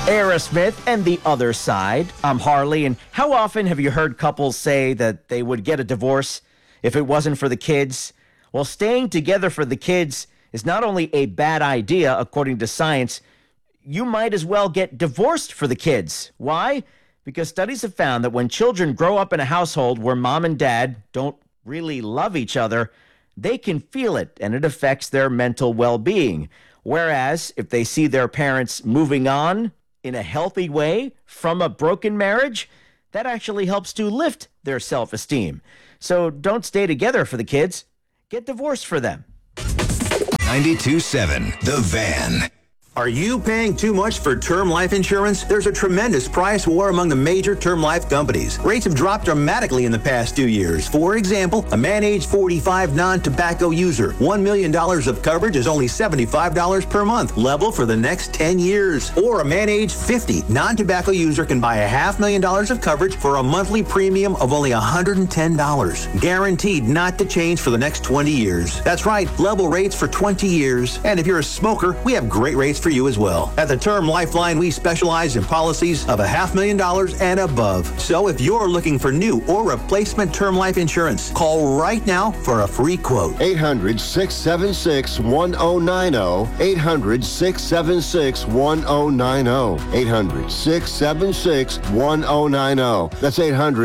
Aerosmith and the Other Side. I'm Harley, and how often have you heard couples say that they would get a divorce if it wasn't for the kids? Well, staying together for the kids is not only a bad idea, according to science, you might as well get divorced for the kids. Why? Because studies have found that when children grow up in a household where mom and dad don't really love each other, they can feel it, and it affects their mental well-being. Whereas if they see their parents moving on in a healthy way from a broken marriage, that actually helps to lift their self-esteem. So don't stay together for the kids. Get divorced for them. 92.7 The Van. Are you paying too much for term life insurance? There's a tremendous price war among the major term life companies. Rates have dropped dramatically in the past 2 years. For example, a man age 45 non-tobacco user, $1 million of coverage is only $75 per month, level for the next 10 years. Or a man age 50 non-tobacco user can buy $500,000 of coverage for a monthly premium of only $110. Guaranteed not to change for the next 20 years. That's right, level rates for 20 years. And if you're a smoker, we have great rates for you as well. At the Term Lifeline, we specialize in policies of $500,000 and above. So if you're looking for new or replacement term life insurance, call right now for a free quote. 800-676-1090. 800-676-1090. 800-676-1090. That's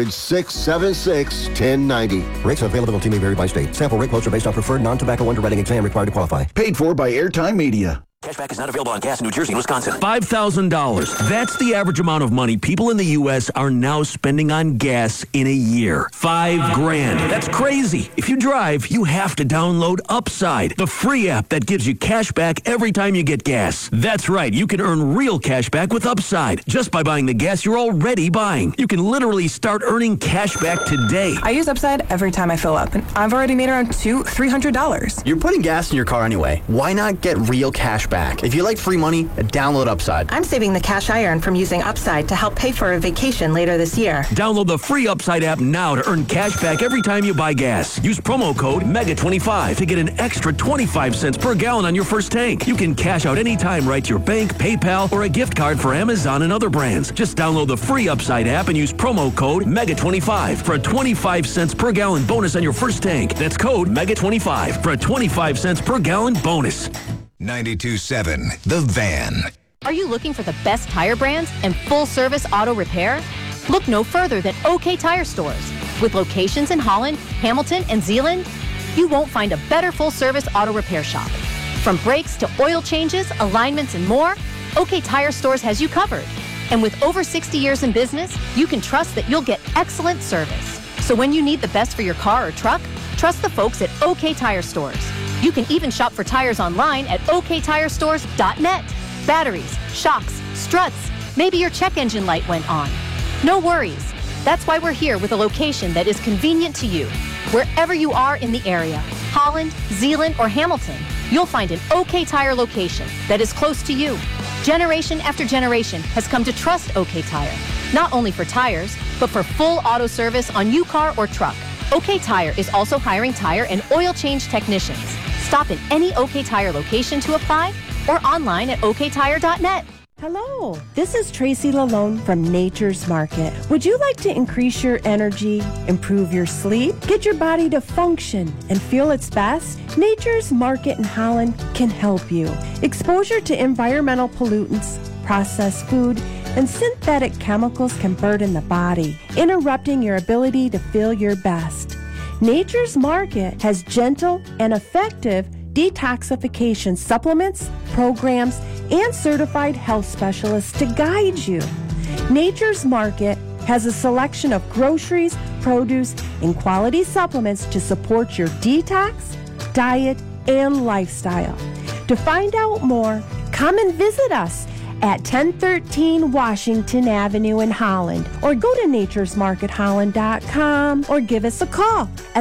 800-676-1090. Rates availability may vary by state. Sample rate quotes are based on preferred non-tobacco underwriting exam required to qualify. Paid for by Airtime Media. Cashback is not available on gas in New Jersey and Wisconsin. $5,000. That's the average amount of money people in the U.S. are now spending on gas in a year. $5,000. That's crazy. If you drive, you have to download Upside, the free app that gives you cash back every time you get gas. That's right. You can earn real cash back with Upside just by buying the gas you're already buying. You can literally start earning cash back today. I use Upside every time I fill up, and I've already made around $300. You're putting gas in your car anyway. Why not get real cash back? If you like free money, download Upside. I'm saving the cash I earn from using Upside to help pay for a vacation later this year. Download the free Upside app now to earn cash back every time you buy gas. Use promo code MEGA25 to get an extra 25 cents per gallon on your first tank. You can cash out anytime right to your bank, PayPal, or a gift card for Amazon and other brands. Just download the free Upside app and use promo code MEGA25 for a 25 cents per gallon bonus on your first tank. That's code MEGA25 for a 25 cents per gallon bonus. 92.7 The Van. Are you looking for the best tire brands and full-service auto repair? Look no further than OK Tire Stores. With locations in Holland, Hamilton, and Zeeland, you won't find a better full-service auto repair shop. From brakes to oil changes, alignments, and more, OK Tire Stores has you covered. And with over 60 years in business, you can trust that you'll get excellent service. So when you need the best for your car or truck, trust the folks at OK Tire Stores. You can even shop for tires online at oktirestores.net. Batteries, shocks, struts, maybe your check engine light went on. No worries. That's why we're here with a location that is convenient to you. Wherever you are in the area, Holland, Zeeland, or Hamilton, you'll find an OK Tire location that is close to you. Generation after generation has come to trust OK Tire, not only for tires, but for full auto service on your car or truck. OK Tire is also hiring tire and oil change technicians. Stop in any OK Tire location to apply or online at oktire.net. Hello, this is Tracy Lalone from Nature's Market. Would you like to increase your energy, improve your sleep, get your body to function and feel its best? Nature's Market in Holland can help you. Exposure to environmental pollutants, processed food, and synthetic chemicals can burden the body, interrupting your ability to feel your best. Nature's Market has gentle and effective detoxification supplements, programs, and certified health specialists to guide you. Nature's Market has a selection of groceries, produce, and quality supplements to support your detox, diet, and lifestyle. To find out more, come and visit us at 1013 Washington Avenue in Holland, or go to naturesmarketholland.com, or give us a call at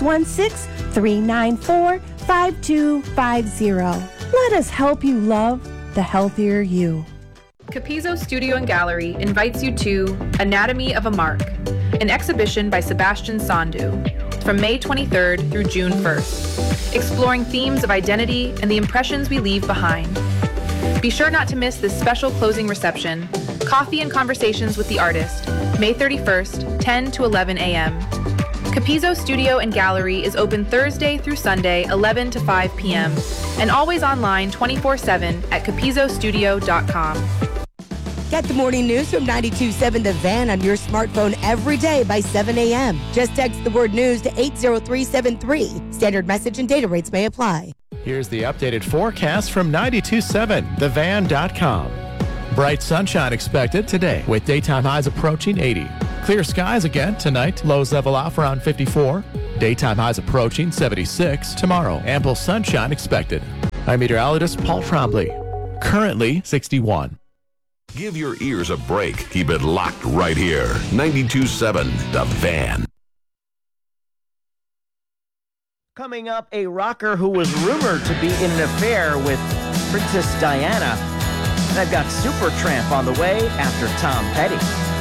616-394-5250. Let us help you love the healthier you. Capizzo Studio and Gallery invites you to Anatomy of a Mark, an exhibition by Sebastian Sandu, from May 23rd through June 1st, exploring themes of identity and the impressions we leave behind. Be sure not to miss this special closing reception, Coffee and Conversations with the Artist, May 31st, 10 to 11 a.m. Capizzo Studio and Gallery is open Thursday through Sunday, 11 to 5 p.m., and always online 24/7 at capizzostudio.com. Get the morning news from 92.7 The Van on your smartphone every day by 7 a.m. Just text the word news to 80373. Standard message and data rates may apply. Here's the updated forecast from 92.7 thevan.com. Bright sunshine expected today with daytime highs approaching 80. Clear skies again tonight. Lows level off around 54. Daytime highs approaching 76 tomorrow. Ample sunshine expected. I'm meteorologist Paul Trombley. Currently 61. Give your ears a break. Keep it locked right here. 92.7 The Van. Coming up, a rocker who was rumored to be in an affair with Princess Diana. And I've got Supertramp on the way after Tom Petty.